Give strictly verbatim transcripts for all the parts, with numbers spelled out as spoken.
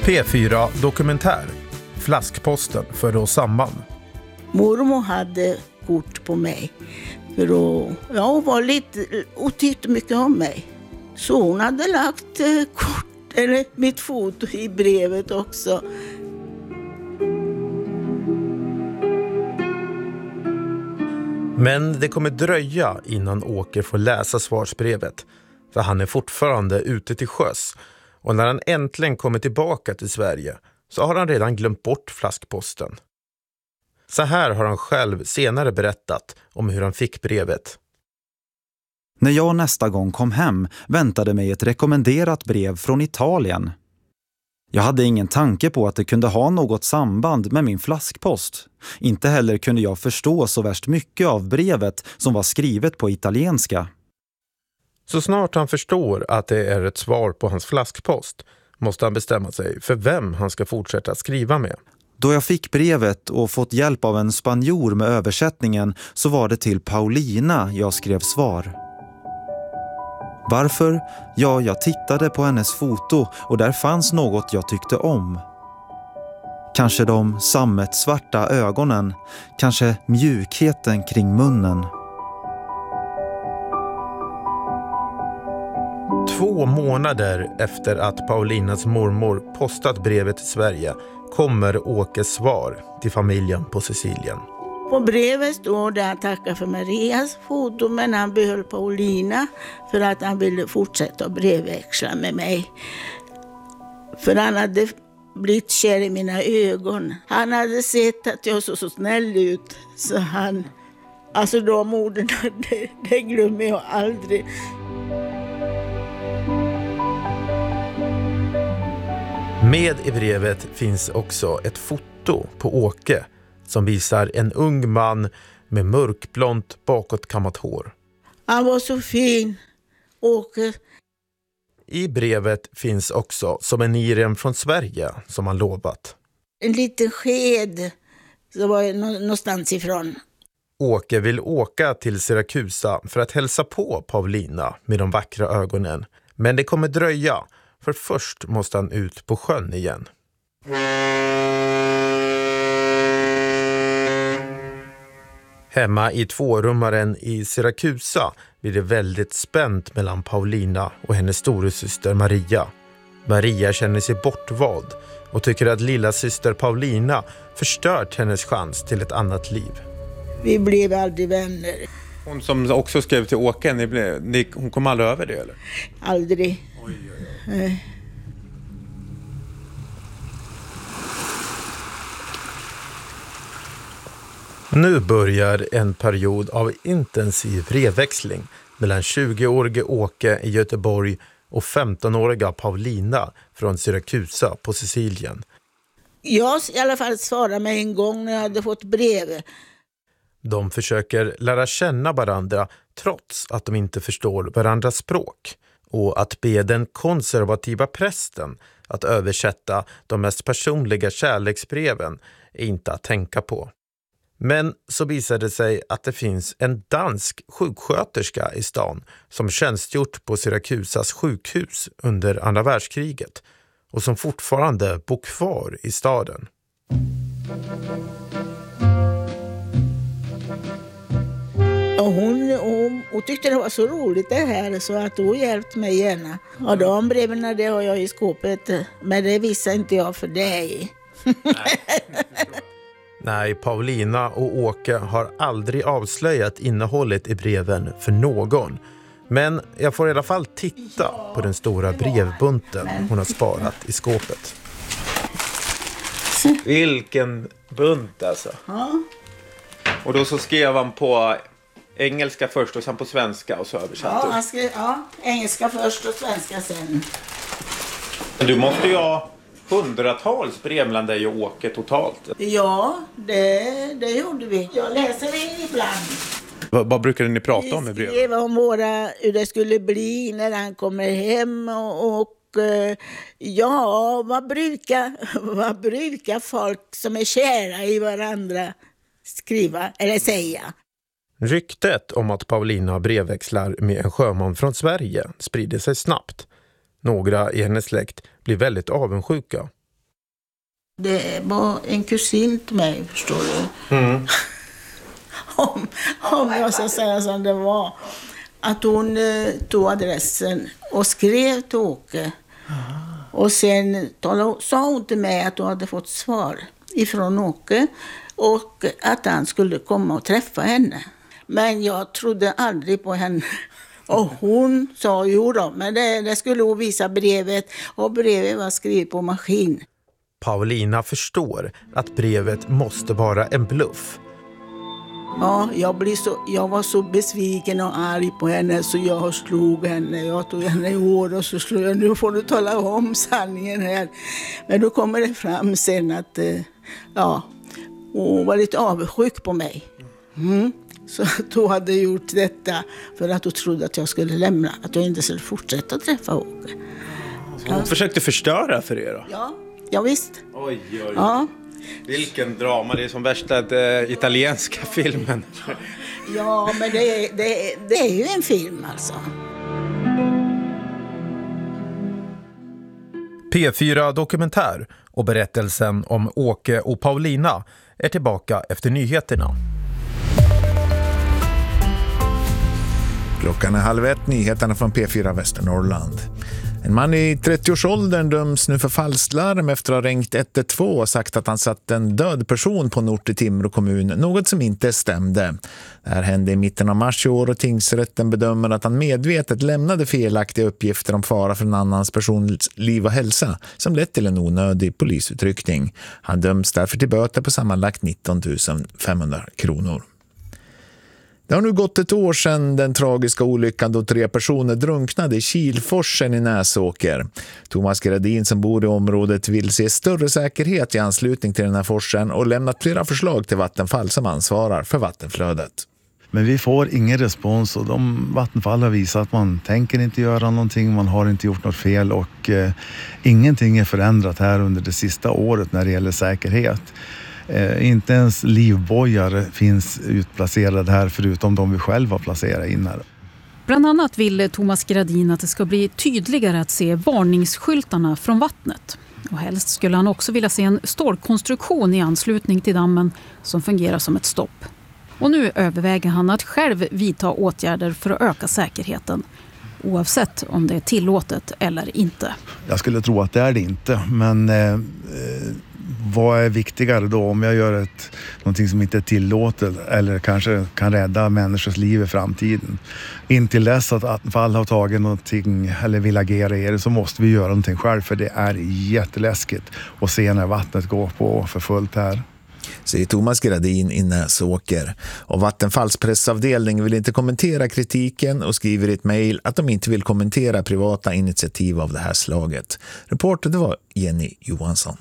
P fyra Dokumentär. Flaskposten för oss samman. Mormor hade kort på mig. För då, ja, hon var lite och tyckte mycket om mig. Så hon hade lagt eh, kort, eller mitt foto i brevet också. Men det kommer dröja innan Åke får läsa svarsbrevet. För han är fortfarande ute till sjöss. Och när han äntligen kommer tillbaka till Sverige så har han redan glömt bort flaskposten. Så här har han själv senare berättat om hur han fick brevet. När jag nästa gång kom hem väntade mig ett rekommenderat brev från Italien. Jag hade ingen tanke på att det kunde ha något samband med min flaskpost. Inte heller kunde jag förstå så värst mycket av brevet som var skrivet på italienska. Så snart han förstår att det är ett svar på hans flaskpost måste han bestämma sig för vem han ska fortsätta skriva med. Då jag fick brevet och fått hjälp av en spanjor med översättningen så var det till Paulina jag skrev svar. Varför? Ja, jag tittade på hennes foto och där fanns något jag tyckte om. Kanske de sammetsvarta ögonen, kanske mjukheten kring munnen. Två månader efter att Paulinas mormor postat brevet till Sverige kommer Åkes svar till familjen på Sicilien. På brevet står det att tacka för Marias foto, men han behöll Paulina för att han ville fortsätta brevväxla med mig. För han hade blivit kär i mina ögon. Han hade sett att jag såg så snäll ut, så han... Alltså de orden, det, det glömmer jag aldrig. Med i brevet finns också ett foto på Åke som visar en ung man med mörkblont bakåtkammat hår. Han var så fin, Åke. I brevet finns också souveniren från Sverige som han lovat. En liten sked, så var jag någonstans ifrån. Åke vill åka till Siracusa för att hälsa på Paulina med de vackra ögonen. Men det kommer dröja, för först måste han ut på sjön igen. Hemma i tvårummaren i Siracusa blir det väldigt spänt mellan Paulina och hennes storasyster Maria. Maria känner sig bortvald och tycker att lilla syster Paulina förstört hennes chans till ett annat liv. Vi blev aldrig vänner. Hon som också skrev till Åke, ni blev, ni, hon kom aldrig över det eller? Aldrig. Oj, oj, oj. Eh. Nu börjar en period av intensiv brevväxling mellan tjugoårige Åke i Göteborg och femtonåriga Paulina från Siracusa på Sicilien. Jag i alla fall svarade mig en gång när jag hade fått brev. De försöker lära känna varandra trots att de inte förstår varandras språk. Och att be den konservativa prästen att översätta de mest personliga kärleksbreven är inte att tänka på. Men så visade det sig att det finns en dansk sjuksköterska i stan som tjänstgjort på Siracusas sjukhus under andra världskriget och som fortfarande bor kvar i staden. Och hon, hon, hon tyckte det var så roligt det här så att hon hjälpte mig gärna. Och de breven det har jag i skåpet, men det visar inte jag för dig. Nej. Nej, Paulina och Åke har aldrig avslöjat innehållet i breven för någon. Men jag får i alla fall titta på den stora brevbunten hon har sparat i skåpet. Vilken bunt alltså. Ja. Och då så skrev han på engelska först och sen på svenska och så översatte. Ja, han skrev, ja, engelska först och svenska sen. Du måste ju ha hundratals brev mellan dig och Åke totalt. Ja, det, det gjorde vi. Jag läser det ibland. Vad, vad brukade ni prata om i Vi brev? skrev om våra, hur det skulle bli när han kommer hem och, och ja, vad brukar, vad brukar folk som är kära i varandra skriva eller säga? Ryktet om att Paulina brevväxlar med en sjöman från Sverige sprider sig snabbt. Några i hennes släkt blir väldigt avundsjuka. Det var en kusin till mig, förstår du. Mm. om, om jag ska säga som det var. Att hon eh, tog adressen och skrev till Åke. Och sen talade, sa hon till mig att hon hade fått svar ifrån Åke. Och att han skulle komma och träffa henne. Men jag trodde aldrig på henne. Och hon sa jo då, men det, det skulle hon visa brevet. Och brevet var skrivet på maskin. Paulina förstår att brevet måste vara en bluff. Ja, jag, blir så, jag var så besviken och arg på henne så jag slog henne. Jag tog henne i hår och så slog jag, nu får du tala om sanningen här. Men då kommer det fram sen att ja, hon var lite avundsjuk på mig. Mm. Så att hon hade gjort detta för att hon trodde att jag skulle lämna. Att jag inte skulle fortsätta träffa Åke. Så hon ja. försökte förstöra för er då? Ja, ja visst. Oj, oj, oj. Ja. Vilken drama, det är som värsta äh, italienska filmen. Ja, men det är, det, är, det är ju en film alltså. P fyra Dokumentär och berättelsen om Åke och Paulina är tillbaka efter nyheterna. Klockan är halv ett, nyheterna från P fyra Västernorrland. En man i trettioårsåldern döms nu för falsklarm efter att ha ringt ett ett två och sagt att han satt en död person på en ort i Timrå kommun, något som inte stämde. Det här hände i mitten av mars i år och tingsrätten bedömer att han medvetet lämnade felaktiga uppgifter om fara för en annans persons liv och hälsa som lett till en onödig polisutryckning. Han döms därför till böter på sammanlagt nitton tusen femhundra kronor. Det har nu gått ett år sedan den tragiska olyckan då tre personer drunknade i Kilforsen i Näsåker. Thomas Gradin som bor i området vill se större säkerhet i anslutning till den här forsen och lämnat flera förslag till Vattenfall som ansvarar för vattenflödet. Men vi får ingen respons och de Vattenfall har visat att man tänker inte göra någonting, man har inte gjort något fel och eh, ingenting är förändrat här under det sista året när det gäller säkerhet. Eh, inte ens livbojar finns utplacerade här förutom de vi själva placerat in här. Bland annat vill Thomas Gradin att det ska bli tydligare att se varningsskyltarna från vattnet. Och helst skulle han också vilja se en stålkonstruktion i anslutning till dammen som fungerar som ett stopp. Och nu överväger han att själv vidta åtgärder för att öka säkerheten. Oavsett om det är tillåtet eller inte. Jag skulle tro att det är det inte, men eh, vad är viktigare då om jag gör ett, någonting som inte är tillåtet eller kanske kan rädda människors liv i framtiden. Intill dess att Vattenfall har tagit någonting eller vill agera i det så måste vi göra någonting själv för det är jätteläskigt att se när vattnet går på för fullt här. Säger Thomas Gradin i Näsåker. Och Vattenfalls pressavdelning vill inte kommentera kritiken och skriver i ett mejl att de inte vill kommentera privata initiativ av det här slaget. Reporter det var Jenny Johansson.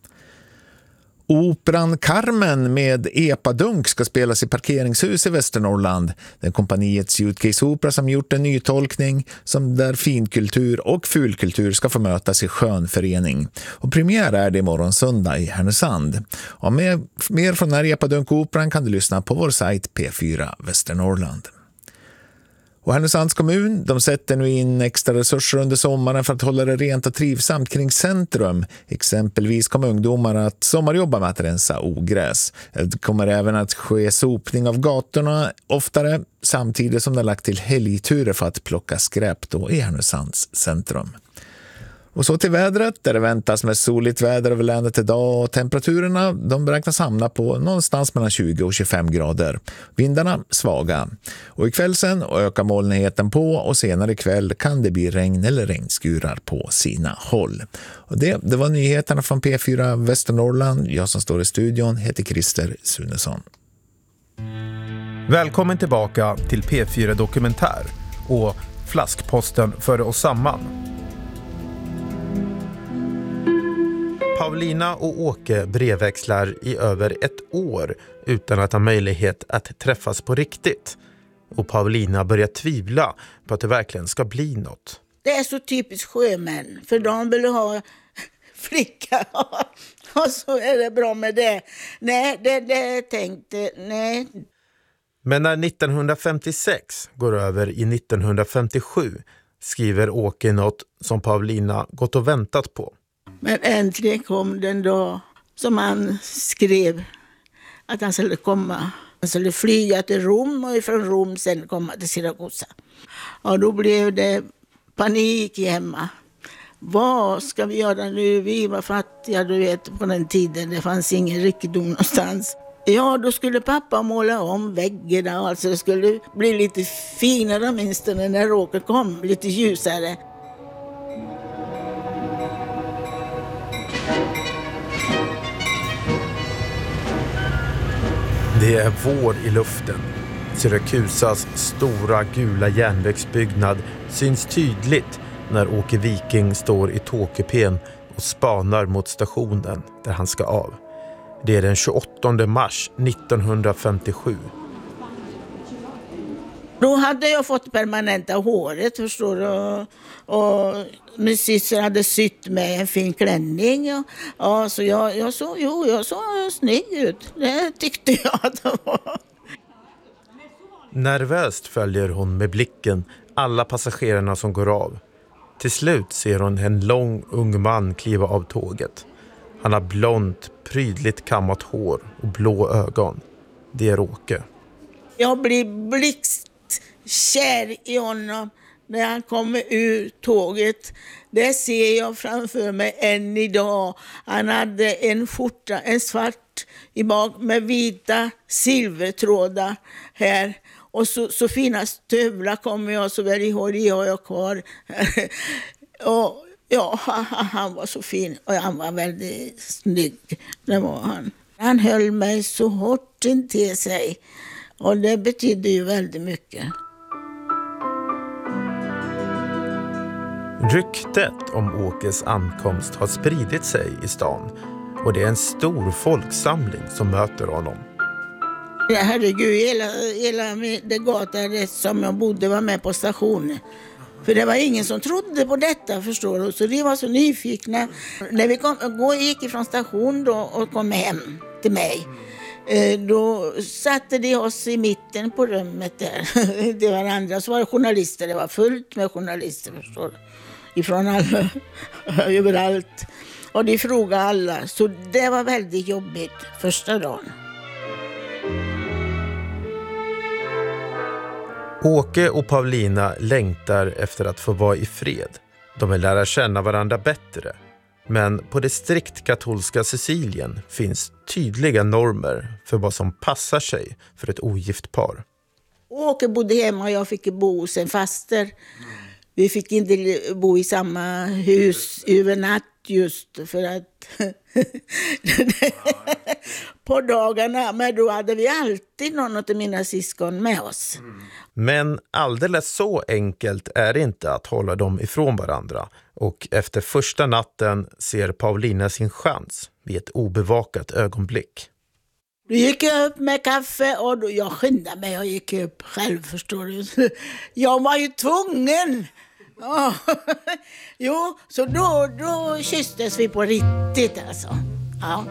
Operan Carmen med epadunk ska spelas i parkeringshus i Västernorrland. Den kompaniets Suitcase Opera som gjort en ny tolkning som där finkultur och fulkultur ska få mötas i skön förening. Och premiär är det imorgon söndag i Härnösand. Och med, mer från den här epadunk-operan kan du lyssna på vår sajt P fyra Västernorrland. Och Härnösands kommun, de sätter nu in extra resurser under sommaren för att hålla det rent och trivsamt kring centrum. Exempelvis kommer ungdomar att sommarjobba med att rensa ogräs. Det kommer även att ske sopning av gatorna oftare samtidigt som det lagt till helgturer för att plocka skräp då i Härnösands centrum. Och så till vädret, där det väntas med soligt väder över länet idag och temperaturerna de beräknas hamna på någonstans mellan tjugo och tjugofem grader. Vindarna svaga. Och ikväll sen ökar molnigheten på och senare ikväll kan det bli regn eller regnskurar på sina håll. Och det, det var nyheterna från P fyra Västernorrland. Jag som står i studion heter Christer Sunesson. Välkommen tillbaka till P fyra Dokumentär och flaskposten för oss samman. Paulina och Åke brevväxlar i över ett år utan att ha möjlighet att träffas på riktigt. Och Paulina börjar tvivla på att det verkligen ska bli något. Det är så typiskt sjömän, för de vill ha flicka och så är det bra med det. Nej, det, det tänkte, nej. Men när nittonhundrafemtiosex går över i nittonhundrafemtiosju skriver Åke något som Paulina gått och väntat på. Men äntligen kom den dag som han skrev att han skulle komma. Han skulle flyga till Rom och från Rom sen komma till Siracusa. Och då blev det panik hemma. Vad ska vi göra nu? Vi var fattiga, du vet, på den tiden. Det fanns ingen rikedom någonstans. Ja, då skulle pappa måla om väggarna. Alltså det skulle bli lite finare åtminstone när Åke kom. Lite ljusare. Det är vår i luften. Syrakusas stora gula järnvägsbyggnad syns tydligt när Åke Viking står i tågkupén och spanar mot stationen där han ska av. Det är den tjugoåttonde mars nittonhundrafemtiosju. Då hade jag fått permanenta håret, förstår du. Och, och min syster hade sytt med en fin klänning. Och, ja, så jag, jag, så, jo, jag såg snygg ut. Det tyckte jag att det var. Nervöst följer hon med blicken alla passagerarna som går av. Till slut ser hon en lång ung man kliva av tåget. Han har blont, prydligt kammat hår och blå ögon. Det är Åke. Jag blir blixtkär i honom när han kommer ur tåget. Det ser jag framför mig än idag. Han hade en skjorta, en svart i bak med vita silvertrådar här. Och så, så fina stövlar kommer jag så väl ihåg, det har jag kvar. Och ja, han var så fin och han var väldigt snygg. Det var han. Han höll mig så hårt intill sig och det betydde ju väldigt mycket. Ryktet om Åkes ankomst har spridit sig i stan och det är en stor folksamling som möter honom. Herregud, hela, hela det gatan som jag bodde var med på stationen. För det var ingen som trodde på detta, förstår du. Så de var så nyfikna. När vi kom, gick ifrån station då och kom hem till mig, då satte de oss i mitten på rummet där. Det var andra, så var det journalister. Det var fullt med journalister, förstår du. Ifrån alla, överallt. Och de frågade alla. Så det var väldigt jobbigt första dagen. Åke och Paulina längtar efter att få vara i fred. De vill lära känna varandra bättre. Men på det strikt katolska Sicilien finns tydliga normer för vad som passar sig för ett ogift par. Åke bodde hemma och jag fick bo hos en faster. Vi fick inte bo i samma hus över natt just för att på dagarna, men då hade vi alltid någon av mina syskon med oss. Men alldeles så enkelt är det inte att hålla dem ifrån varandra. Och efter första natten ser Paulina sin chans vid ett obevakat ögonblick. Då gick jag upp med kaffe och då, jag skyndade mig och gick upp själv, förstår du. Jag var ju tvungen. Ja. Jo, så då, då kysstes vi på riktigt alltså. Ja.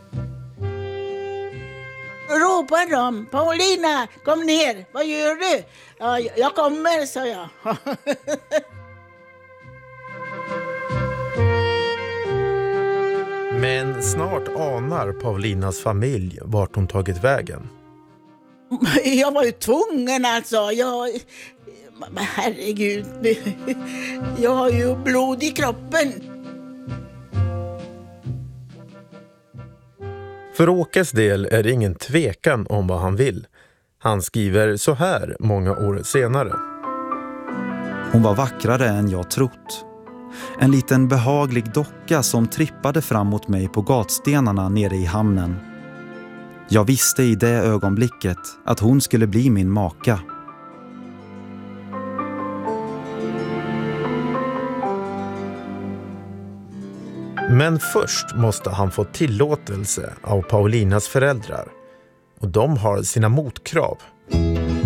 Då ropade de, Paulina, kom ner, vad gör du? Ja, jag kommer, sa jag. Men snart anar Paulinas familj vart hon tagit vägen. Jag var ju tvungen alltså. Jag, men herregud, jag har ju blod i kroppen. För Åkes del är det ingen tvekan om vad han vill. Han skriver så här många år senare. Hon var vackrare än jag trott. En liten behaglig docka som trippade fram mot mig på gatstenarna nere i hamnen. Jag visste i det ögonblicket att hon skulle bli min maka. Men först måste han få tillåtelse av Paulinas föräldrar. Och de har sina motkrav.